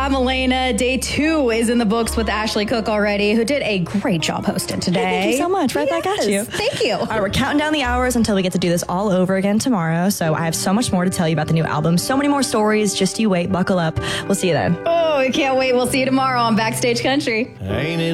I'm Elena. Day 2 is in the books with Ashley Cook already, who did a great job hosting today. Hey, thank you so much. Right back at you. Thank you. All right, we're counting down the hours until we get to do this all over again tomorrow. So I have so much more to tell you about the new album. So many more stories. Just you wait. Buckle up. We'll see you then. Oh, I can't wait. We'll see you tomorrow on Backstage Country. Ain't it